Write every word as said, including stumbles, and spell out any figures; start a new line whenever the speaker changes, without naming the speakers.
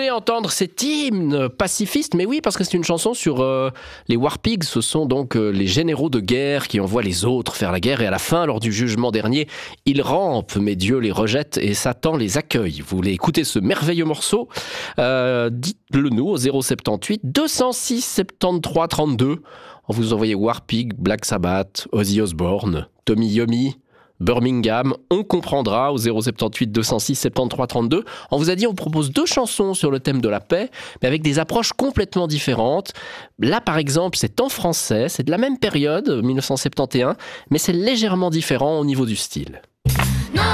voulez entendre cet hymne pacifiste, mais oui, parce que c'est une chanson sur euh, les War Pigs. Ce sont donc euh, les généraux de guerre qui envoient les autres faire la guerre. Et à la fin, lors du jugement dernier, ils rampent, mais Dieu les rejette et Satan les accueille. Vous voulez écouter ce merveilleux morceau? euh, Dites-le nous au zéro soixante-dix-huit deux cent six soixante-treize trente-deux. Vous envoyez War Pig, Black Sabbath, Ozzy Osbourne, Tommy Yomi, Birmingham, on comprendra au zéro soixante-dix-huit deux cent six soixante-treize trente-deux. On vous a dit on propose deux chansons sur le thème de la paix, mais avec des approches complètement différentes. Là par exemple c'est en français, c'est de la même période, mille neuf cent soixante et onze, mais c'est légèrement différent au niveau du style.